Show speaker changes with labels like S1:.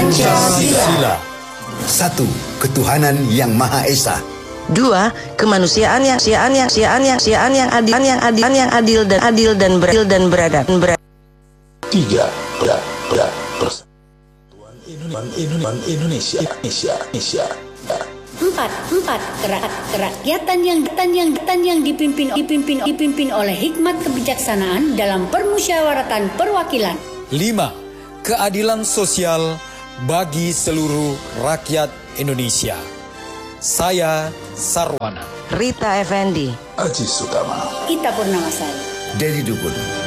S1: Pancasila.
S2: 1. Ketuhanan yang Maha Esa.
S3: 2. Kemanusiaan yang adil dan beradab.
S1: 3. Persatuan Indonesia.
S4: 4. Kerakyatan yang dipimpin oleh hikmat kebijaksanaan dalam permusyawaratan perwakilan.
S5: 5. Keadilan sosial bagi seluruh rakyat Indonesia. Saya Sarwana,
S3: Rita Effendi,
S1: Aji Sutama,
S4: Ita Purnamasari,
S2: Dedi Dukun.